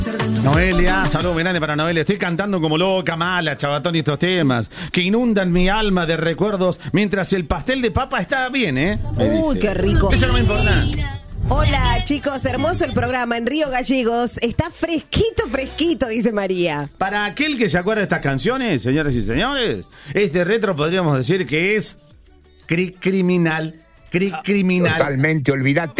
Noelia, saludos grande para Noelia. Estoy cantando como loca, mala, chavatón, y estos temas que inundan mi alma de recuerdos mientras el pastel de papa está bien, ¿eh? Uy, qué rico. Eso no me importa. Hola, chicos, hermoso el programa en Río Gallegos. Está fresquito, fresquito, dice María. Para aquel que se acuerda de estas canciones, señoras y señores, este retro podríamos decir que es criminal. Totalmente, olvídate.